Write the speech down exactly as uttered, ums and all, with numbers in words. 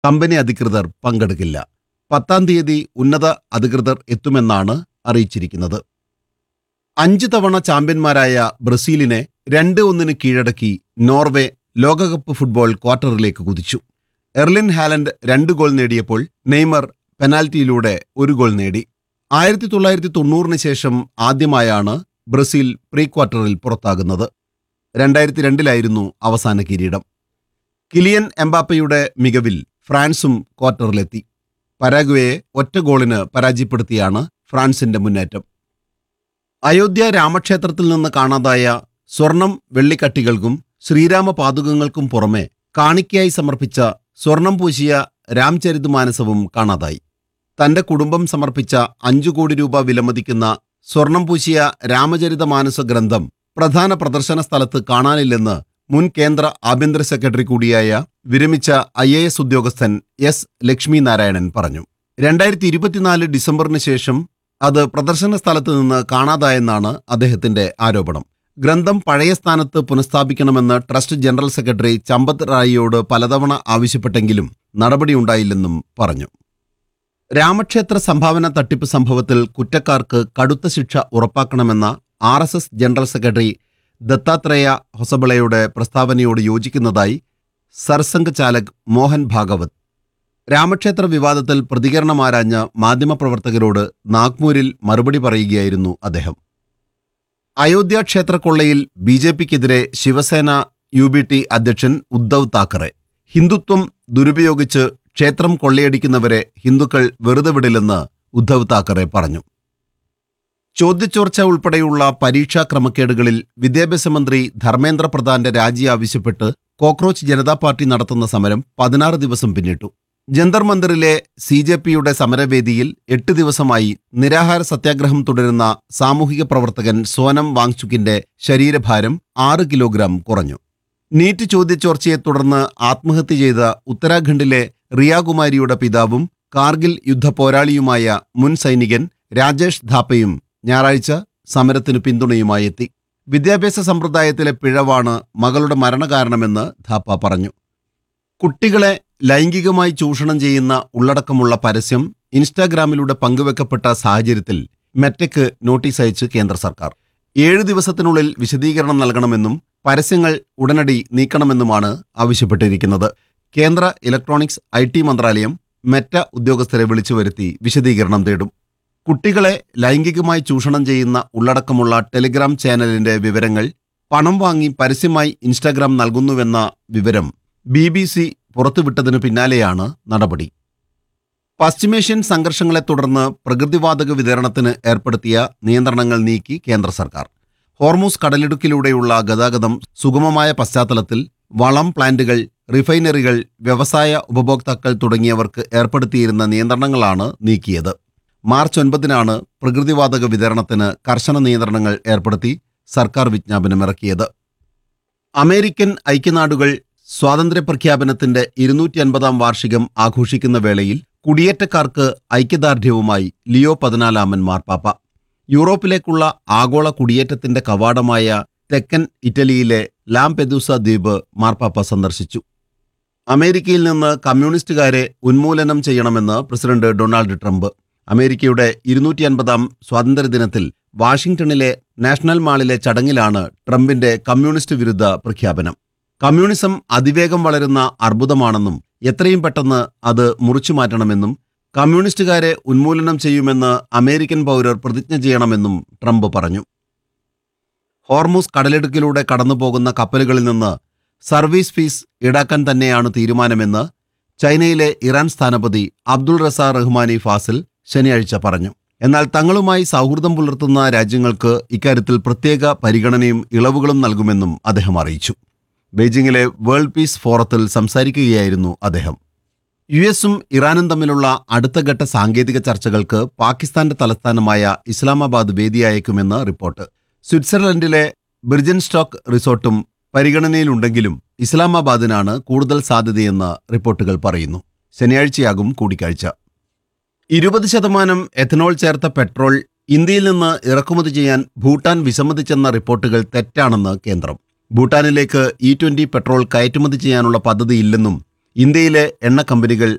Company അധികൃതർ പങ്കെടുക്കില്ല. പത്താം തീയതി ഉന്നത അധികൃതർ എത്തുമെന്നാണ് അറിയിച്ചിരിക്കുന്നത്. അഞ്ച് തവണ ചാമ്പ്യന്മാരായ ബ്രസീലിനെ രണ്ട് ഒന്നിന് കീഴടക്കി നോർവേ ലോകകപ്പ് ഫുട്ബോൾ ക്വാർട്ടറിലേക്ക് കുതിച്ചു. എർലിൻ ഹാലൻഡ് രണ്ട് ഗോൾ നേടിയപ്പോൾ നെയ്മർ പെനാൽറ്റിയിലൂടെ ഒരു ഗോൾ നേടി. ആയിരത്തി തൊള്ളായിരത്തി തൊണ്ണൂറിന് ശേഷം ആദ്യമായാണ് ബ്രസീൽ പ്രീ ക്വാർട്ടറിൽ പുറത്താകുന്നത്. രണ്ടായിരത്തി രണ്ടിലായിരുന്നു അവസാന കിരീടം. കിലിയൻ എംബാപ്പയുടെ മികവിൽ ഫ്രാൻസും ക്വാർട്ടറിലെത്തി. പരാഗ്വേയെ ഒറ്റ ഗോളിന് പരാജയപ്പെടുത്തിയാണ് ഫ്രാൻസിന്റെ മുന്നേറ്റം. അയോധ്യ രാമക്ഷേത്രത്തിൽ നിന്ന് കാണാതായ സ്വർണം വെള്ളിക്കട്ടികൾക്കും ശ്രീരാമ പാദുകങ്ങൾക്കും പുറമെ കാണിക്കയായി സമർപ്പിച്ച സ്വർണം പൂശിയ രാംചരിതമാനസവും കാണാതായി. തന്റെ കുടുംബം സമർപ്പിച്ച അഞ്ചു കോടി രൂപ വിലമതിക്കുന്ന സ്വർണം പൂശിയ രാമചരിതമാനസ ഗ്രന്ഥം പ്രധാന പ്രദർശന സ്ഥലത്ത് കാണാനില്ലെന്ന് മുൻ കേന്ദ്ര ആഭ്യന്തര സെക്രട്ടറി കൂടിയായ വിരമിച്ച ഐ എ എസ് ഉദ്യോഗസ്ഥൻ എസ് ലക്ഷ്മി നാരായണൻ പറഞ്ഞു. രണ്ടായിരത്തി ഇരുപത്തിനാല് ഡിസംബറിന് ശേഷം അത് പ്രദർശന സ്ഥലത്ത് നിന്ന് കാണാതായെന്നാണ് അദ്ദേഹത്തിന്റെ ആരോപണം. ഗ്രന്ഥം പഴയ സ്ഥാനത്ത് പുനഃസ്ഥാപിക്കണമെന്ന് ട്രസ്റ്റ് ജനറൽ സെക്രട്ടറി ചമ്പത് റായിയോട് പലതവണ ആവശ്യപ്പെട്ടെങ്കിലും നടപടിയുണ്ടായില്ലെന്നും പറഞ്ഞു. രാമക്ഷേത്ര സംഭാവന തട്ടിപ്പ് സംഭവത്തിൽ കുറ്റക്കാർക്ക് കടുത്ത ശിക്ഷ ഉറപ്പാക്കണമെന്ന R S S general secretary Dattatreya ഹൊസബളയുടെ പ്രസ്താവനയോട് യോജിക്കുന്നതായി Sarsangh ചാലക് Mohan Bhagwat. രാമക്ഷേത്ര വിവാദത്തിൽ പ്രതികരണമാരാഞ്ഞ മാധ്യമപ്രവർത്തകരോട് നാഗ്പൂരിൽ മറുപടി പറയുകയായിരുന്നു അദ്ദേഹം. അയോധ്യ ക്ഷേത്രക്കൊള്ളയിൽ ബി ജെ പിക്കെതിരെ ശിവസേന യു ബി ടി അധ്യക്ഷൻ ഉദ്ധവ് താക്കറെ. ഹിന്ദുത്വം ദുരുപയോഗിച്ച് ക്ഷേത്രം കൊള്ളയടിക്കുന്നവരെ ഹിന്ദുക്കൾ വെറുതെ വിടില്ലെന്ന് ഉദ്ധവ് താക്കറെ പറഞ്ഞു. ചോദ്യചോർച്ച ഉൾപ്പെടെയുള്ള പരീക്ഷാ ക്രമക്കേടുകളിൽ വിദ്യാഭ്യാസ മന്ത്രി ധർമ്മേന്ദ്ര പ്രധാന്റെ രാജി ആവശ്യപ്പെട്ട് കോക്രോച്ച് ജനതാ പാർട്ടി നടത്തുന്ന സമരം പതിനാറ് ദിവസം പിന്നിട്ടു. ജന്തർ മന്ദിറിലെ സി ജെ പിയുടെ സമരവേദിയിൽ എട്ട് ദിവസമായി നിരാഹാര സത്യാഗ്രഹം തുടരുന്ന സാമൂഹിക പ്രവർത്തകൻ സോനം വാങ്ചുക്കിന്റെ ശരീരഭാരം ആറ് കിലോഗ്രാം കുറഞ്ഞു. നീറ്റ് ചോദ്യചോർച്ചയെ തുടർന്ന് ആത്മഹത്യ ചെയ്ത ഉത്തരാഖണ്ഡിലെ റിയാകുമാരിയുടെ പിതാവും കാർഗിൽ യുദ്ധ പോരാളിയുമായ മുൻ സൈനികൻ രാജേഷ് ധാപ്പയും ഞായറാഴ്ച സമരത്തിന് പിന്തുണയുമായി എത്തി. വിദ്യാഭ്യാസ സമ്പ്രദായത്തിലെ പിഴവാണ് മകളുടെ മരണകാരണമെന്ന് ധാപ്പ പറഞ്ഞു. കുട്ടികളെ ലൈംഗികമായി ചൂഷണം ചെയ്യുന്ന ഉള്ളടക്കമുള്ള പരസ്യം ഇൻസ്റ്റാഗ്രാമിലൂടെ പങ്കുവെക്കപ്പെട്ട സാഹചര്യത്തിൽ മെറ്റയ്ക്ക് നോട്ടീസ് അയച്ച് കേന്ദ്ര സർക്കാർ. ഏഴ് ദിവസത്തിനുള്ളിൽ വിശദീകരണം നൽകണമെന്നും പരസ്യങ്ങൾ ഉടനടി നീക്കണമെന്നുമാണ് ആവശ്യപ്പെട്ടിരിക്കുന്നത്. കേന്ദ്ര ഇലക്ട്രോണിക്സ് ഐ ടി മന്ത്രാലയം മെറ്റ ഉദ്യോഗസ്ഥരെ വിളിച്ചുവരുത്തി വിശദീകരണം തേടും. കുട്ടികളെ ലൈംഗികമായി ചൂഷണം ചെയ്യുന്ന ഉള്ളടക്കമുള്ള ടെലിഗ്രാം ചാനലിന്റെ വിവരങ്ങൾ പണം വാങ്ങി പരസ്യമായി ഇൻസ്റ്റാഗ്രാം നൽകുന്നുവെന്ന വിവരം ബി ബി സി പുറത്തുവിട്ടതിനു പിന്നാലെയാണ് നടപടി. പശ്ചിമേഷ്യൻ സംഘർഷങ്ങളെ തുടർന്ന് പ്രകൃതിവാതക വിതരണത്തിന് ഏർപ്പെടുത്തിയ നിയന്ത്രണങ്ങൾ നീക്കി കേന്ദ്ര സർക്കാർ. ഹോർമൂസ് കടലിടുക്കിലൂടെയുള്ള ഗതാഗതം സുഗമമായ പശ്ചാത്തലത്തിൽ വളം പ്ലാന്റുകൾ, റിഫൈനറികൾ, വ്യവസായ ഉപഭോക്താക്കൾ തുടങ്ങിയവർക്ക് ഏർപ്പെടുത്തിയിരുന്ന നിയന്ത്രണങ്ങളാണ് നീക്കിയത്. മാർച്ച് ഒൻപതിനാണ് പ്രകൃതിവാതക വിതരണത്തിന് കർശന നിയന്ത്രണങ്ങൾ ഏർപ്പെടുത്തി സർക്കാർ വിജ്ഞാപനമിറക്കിയത്. അമേരിക്കൻ ഐക്യനാടുകൾ സ്വാതന്ത്ര്യ പ്രഖ്യാപനത്തിന്റെ ഇരുന്നൂറ്റി അൻപതാം വാർഷികം ആഘോഷിക്കുന്ന വേളയിൽ കുടിയേറ്റക്കാർക്ക് ഐക്യദാർഢ്യവുമായി ലിയോ പതിനാലാമൻ മാർപ്പാപ്പ. യൂറോപ്പിലേക്കുള്ള ആഗോള കുടിയേറ്റത്തിന്റെ കവാടമായ തെക്കൻ ഇറ്റലിയിലെ ലാംപെദൂസ ദ്വീപ് മാർപ്പാപ്പ സന്ദർശിച്ചു. അമേരിക്കയിൽ നിന്ന് കമ്മ്യൂണിസ്റ്റുകാരെ ഉന്മൂലനം ചെയ്യണമെന്ന് പ്രസിഡന്റ് ഡൊണാൾഡ് ട്രംപ്. അമേരിക്കയുടെ ഇരുന്നൂറ്റി അൻപതാം സ്വാതന്ത്ര്യദിനത്തിൽ വാഷിംഗ്ടണിലെ നാഷണൽ മാളിലെ ചടങ്ങിലാണ് ട്രംപിന്റെ കമ്മ്യൂണിസ്റ്റ് വിരുദ്ധ പ്രഖ്യാപനം. കമ്മ്യൂണിസം അതിവേഗം വളരുന്ന അർബുദമാണെന്നും എത്രയും പെട്ടെന്ന് അത് മുറിച്ചുമാറ്റണമെന്നും കമ്മ്യൂണിസ്റ്റുകാരെ ഉന്മൂലനം ചെയ്യുമെന്ന് അമേരിക്കൻ പൗരർ പ്രതിജ്ഞ ചെയ്യണമെന്നും ട്രംപ് പറഞ്ഞു. ഹോർമൂസ് കടലിടുക്കിലൂടെ കടന്നുപോകുന്ന കപ്പലുകളിൽ നിന്ന് സർവീസ് ഫീസ് ഈടാക്കാൻ തന്നെയാണ് തീരുമാനമെന്ന് ചൈനയിലെ ഇറാൻ സ്ഥാനപതി അബ്ദുൾ റസ റഹ്മാനി ഫാസിൽ ശനിയാഴ്ച പറഞ്ഞു. എന്നാൽ തങ്ങളുമായി സൗഹൃദം പുലർത്തുന്ന രാജ്യങ്ങൾക്ക് ഇക്കാര്യത്തിൽ പ്രത്യേക പരിഗണനയും ഇളവുകളും നൽകുമെന്നും അദ്ദേഹം അറിയിച്ചു. ബെയ്ജിംഗിലെ വേൾഡ് പീസ് ഫോറത്തിൽ സംസാരിക്കുകയായിരുന്നു അദ്ദേഹം. യു എസും ഇറാനും തമ്മിലുള്ള അടുത്തഘട്ട സാങ്കേതിക ചർച്ചകൾക്ക് പാകിസ്ഥാന്റെ തലസ്ഥാനമായ ഇസ്ലാമാബാദ് വേദിയായേക്കുമെന്ന് റിപ്പോർട്ട്. സ്വിറ്റ്സർലൻഡിലെ ബിർജൻസ്റ്റോക്ക് റിസോർട്ടും പരിഗണനയിലുണ്ടെങ്കിലും ഇസ്ലാമാബാദിനാണ് കൂടുതൽ സാധ്യതയെന്ന് റിപ്പോർട്ടുകൾ പറയുന്നു. ശനിയാഴ്ചയാകും കൂടിക്കാഴ്ച. ഇരുപത് ശതമാനം എഥനോൾ ചേർത്ത പെട്രോൾ ഇന്ത്യയിൽ നിന്ന് ഇറക്കുമതി ചെയ്യാൻ ഭൂട്ടാൻ വിസമ്മതിച്ചെന്ന റിപ്പോർട്ടുകൾ തെറ്റാണെന്ന് കേന്ദ്രം. ഭൂട്ടാനിലേക്ക് ഇ ട്വന്റി പെട്രോൾ കയറ്റുമതി ചെയ്യാനുള്ള പദ്ധതിയില്ലെന്നും ഇന്ത്യയിലെ എണ്ണ കമ്പനികൾ